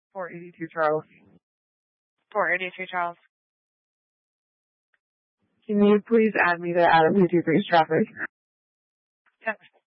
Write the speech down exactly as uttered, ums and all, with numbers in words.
four eighty-two Charles. four eighty-two Charles. Can you please add me to Adam two two three's traffic? Yep.